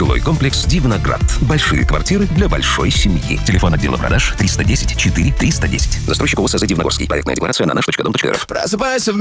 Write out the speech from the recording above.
Жилой комплекс «Дивноград». Большие квартиры для большой семьи. Телефон отдела продаж 310 4 310. Застройщик ОСЗ «Дивногорский». Проектная декларация на наш.дом.рф. Просыпайся